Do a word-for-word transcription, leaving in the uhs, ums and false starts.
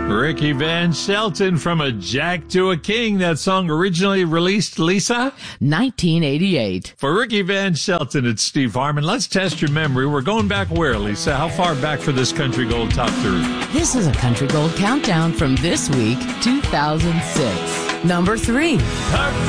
Ricky Van Shelton from A Jack to a King. That song originally released, Lisa? nineteen eighty-eight. For Ricky Van Shelton, it's Steve Harmon. Let's test your memory. We're going back where, Lisa? How far back for this Country Gold Top three? This is a Country Gold countdown from this week, two thousand six. Number three. Perfect.